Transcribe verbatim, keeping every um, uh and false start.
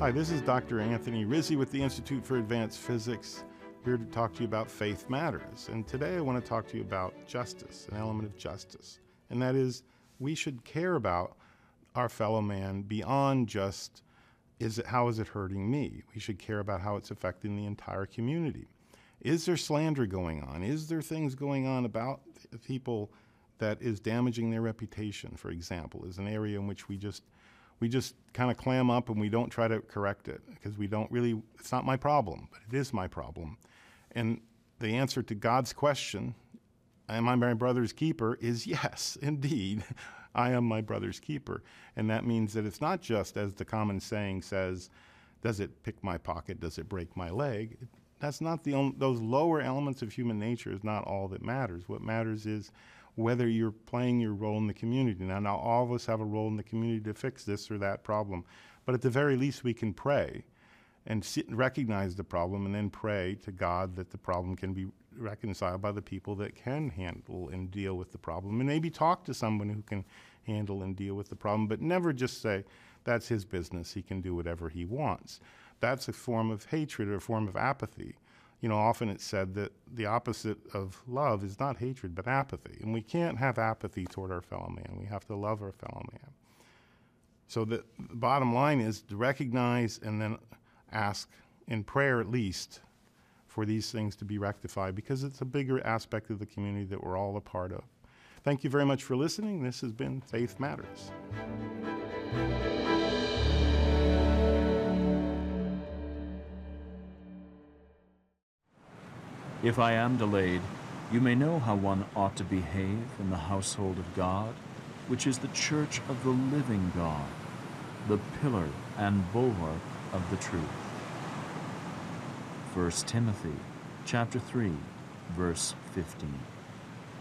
Hi, this is Doctor Anthony Rizzi with the Institute for Advanced Physics, here to talk to you about Faith Matters. And today I want to talk to you about justice, an element of justice. And that is, we should care about our fellow man beyond just, is it, how is it hurting me? We should care about how it's affecting the entire community. Is there slander going on? Is there things going on about people that is damaging their reputation, for example, is an area in which we just we just kind of clam up and we don't try to correct it because we don't really, it's not my problem, but it is my problem. And the answer to God's question, am I my brother's keeper, is yes, indeed, I am my brother's keeper. And that means that it's not just, as the common saying says, does it pick my pocket, does it break my leg? That's not the only, those lower elements of human nature is not all that matters. What matters is whether you're playing your role in the community. Now, now all of us have a role in the community to fix this or that problem, but at the very least we can pray and sit and recognize the problem and then pray to God that the problem can be reconciled by the people that can handle and deal with the problem, and maybe talk to someone who can handle and deal with the problem, but never just say, that's his business, he can do whatever he wants. That's a form of hatred or a form of apathy. You know, often it's said that the opposite of love is not hatred, but apathy. And we can't have apathy toward our fellow man. We have to love our fellow man. So the bottom line is to recognize and then ask, in prayer at least, for these things to be rectified, because it's a bigger aspect of the community that we're all a part of. Thank you very much for listening. This has been Faith Matters. If I am delayed, you may know how one ought to behave in the household of God, which is the church of the living God, the pillar and bulwark of the truth. First Timothy chapter three, verse fifteen.